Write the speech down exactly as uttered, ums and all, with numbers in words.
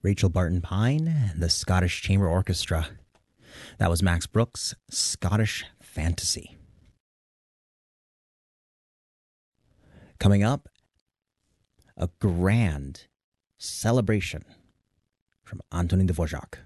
Rachel Barton Pine and the Scottish Chamber Orchestra. That was Max Brooks' Scottish Fantasy. Coming up, a grand celebration from Antonin Dvorak.